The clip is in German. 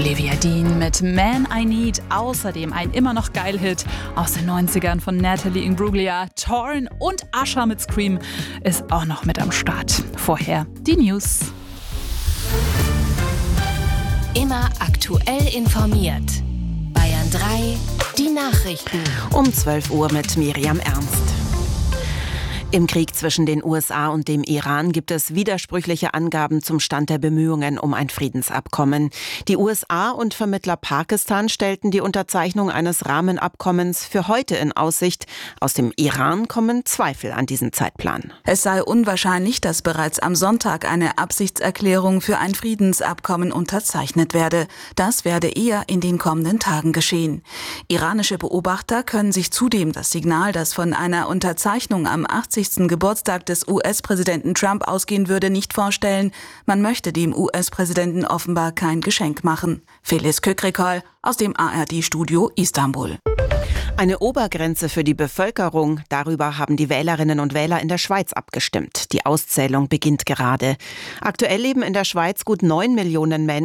Olivia Dean mit Man I Need, außerdem ein immer noch geil Hit aus den 90ern von Natalie Imbruglia, Torn und Usher mit Scream ist auch noch mit am Start. Vorher die News. Immer aktuell informiert. Bayern 3, die Nachrichten. Um 12 Uhr mit Miriam Ernst. Im Krieg zwischen den USA und dem Iran gibt es widersprüchliche Angaben zum Stand der Bemühungen um ein Friedensabkommen. Die USA und Vermittler Pakistan stellten die Unterzeichnung eines Rahmenabkommens für heute in Aussicht. Aus dem Iran kommen Zweifel an diesen Zeitplan. Es sei unwahrscheinlich, dass bereits am Sonntag eine Absichtserklärung für ein Friedensabkommen unterzeichnet werde. Das werde eher in den kommenden Tagen geschehen. Iranische Beobachter können sich zudem das Signal, das von einer Unterzeichnung am 80. Geburtstag des US-Präsidenten Trump ausgehen würde, nicht vorstellen. Man möchte dem US-Präsidenten offenbar kein Geschenk machen. Filiz Kökrikal aus dem ARD-Studio Istanbul. Eine Obergrenze für die Bevölkerung, darüber haben die Wählerinnen und Wähler in der Schweiz abgestimmt. Die Auszählung beginnt gerade. Aktuell leben in der Schweiz gut 9 Millionen Menschen